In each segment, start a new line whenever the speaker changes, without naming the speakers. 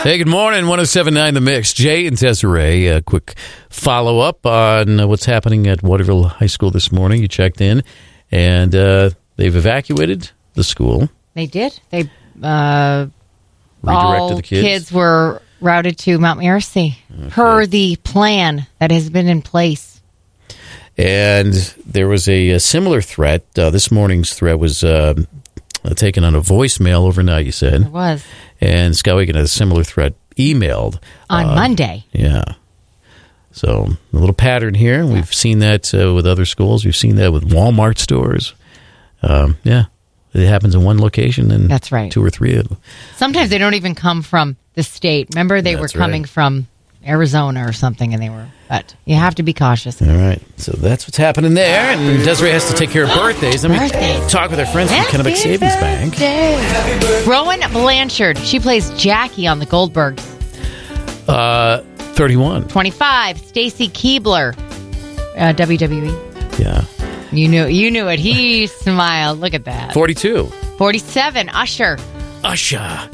Hey, good morning. 107.9 The Mix. Jay and Desiree, a quick follow-up on what's happening at Waterville High School this morning. You checked in, and they've evacuated the school.
They did. They
Redirected
all
the kids.
were routed to Mount Mercy per the plan that has been in place.
And there was a similar threat. This morning's threat was taken on a voicemail overnight, you said.
It was.
And Skowhegan had a similar threat emailed.
On Monday.
Yeah. So a little pattern here. We've seen that with other schools. We've seen that with Walmart stores. Yeah. It happens in one location and
That's right.
two or three of them.
Sometimes they don't even come from the state. Remember, they were
That's
coming
right.
from Arizona or something, and they were. But you have to be cautious.
All right. So that's what's happening there. And Desiree has to take care of birthdays. Let me
Birthdays.
talk with our friends from
Happy
Kennebec Savings Bank.
birthday. Rowan Blanchard. She plays Jackie on The Goldbergs.
31.
25. Stacy Keebler. WWE.
Yeah.
You knew it. He smiled. Look at that.
42.
47. Usher.
Usher.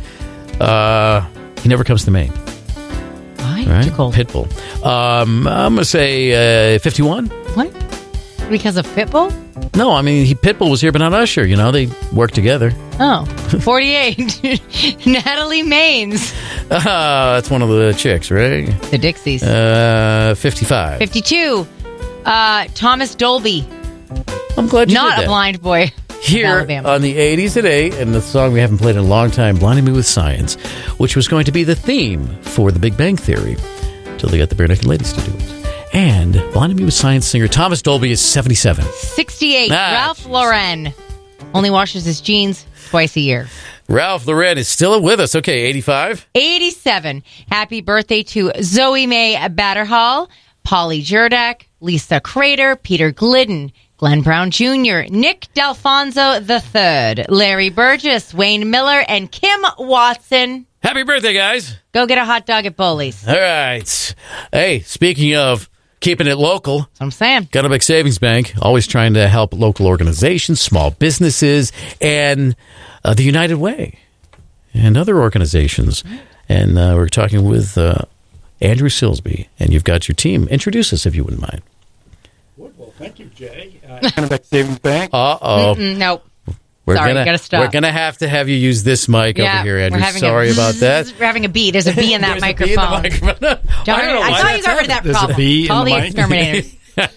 He never comes to Maine.
Why?
Right?
Too cold.
Pitbull. I'm going to say 51.
What? Because of Pitbull?
No, I mean, Pitbull was here, but not Usher. You know, they work together.
Oh. 48. Natalie Maines.
That's one of the chicks, right?
The Dixies.
55.
52. Thomas Dolby.
I'm glad you
Not
did
a
that.
blind boy.
Here
Alabama.
on the 80s at 8, and the song we haven't played in a long time, Blinding Me with Science, which was going to be the theme for The Big Bang Theory, until they got the Bare Naked Ladies to do it. And Blinding Me with Science singer Thomas Dolby is 77.
68. Ralph
jeez.
Lauren. Only washes his jeans twice a year.
Ralph Lauren is still with us. Okay, 85.
87. Happy birthday to Zoe Mae Batterhall, Polly Jurdak, Lisa Crater, Peter Glidden, Glenn Brown Jr., Nick D'Alfonso III, Larry Burgess, Wayne Miller, and Kim Watson.
Happy birthday, guys.
Go get a hot dog at Bowley's.
All right. Hey, speaking of keeping it local,
That's what I'm saying.
Kennebec Savings Bank, always trying to help local organizations, small businesses, and the United Way, and other organizations. And we're talking with Andrew Silsby, and you've got your team. Introduce us, if you wouldn't mind.
Well, thank you, Jay. Kennebec Savings Bank.
Uh-oh.
Nope.
We're
Sorry,
gonna,
gotta stop.
We're going to have you use this mic over here,
we're
Andrew.
having
Sorry about that.
We're having a bee. There's a bee in that
There's a bee in the
microphone.
microphone.
John,
I don't know
I
why
thought you
that's
got rid of that
There's a
problem.
bee in
Call
the
the
mic.
exterminators.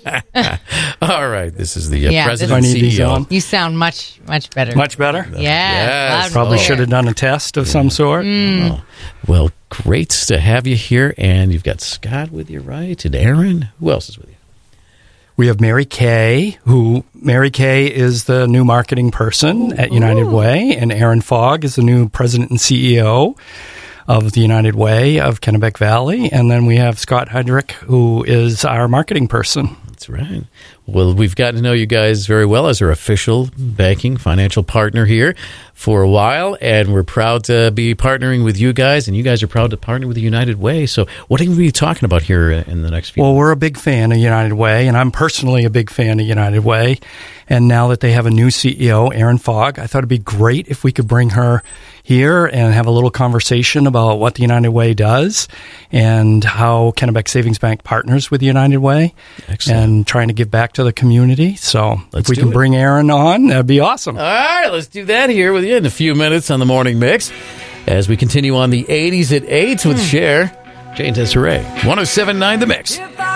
All right. This is the
Yeah,
president
this
and
is- Do I need these
CEO.
on?
You sound much better.
Much better.
Yeah.
Yes.
loud and
Probably
clear.
should have done a test of some sort.
Oh, well, great to have you here. And you've got Scott with you, right? And Aaron. Who else is with you?
We have Mary Kay, Mary Kay is the new marketing person at United Way, and Aaron Fogg is the new president and CEO of the United Way of Kennebec Valley. And then we have Scott Hydrick, who is our marketing person.
That's right. Well, we've gotten to know you guys very well as our official banking financial partner here for a while, and we're proud to be partnering with you guys, and you guys are proud to partner with the United Way. So what are we be talking about here in the next few
Well, we're a big fan of United Way, and I'm personally a big fan of United Way. And now that they have a new CEO, Aaron Fogg, I thought it'd be great if we could bring her here and have a little conversation about what the United Way does and how Kennebec Savings Bank partners with the United Way.
Excellent.
And trying to give back to the community. So
Let's
if we
do
can
it.
bring Aaron on, that'd be awesome.
All right, let's do that here with you in a few minutes on the Morning Mix as we continue on the 80s at 8 with Cher, Jane Desiree. 107.9 The Mix.